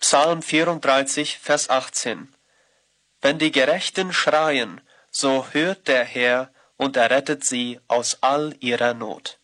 Psalm 34, Vers 18. Wenn die Gerechten schreien, so hört der Herr und errettet sie aus all ihrer Not.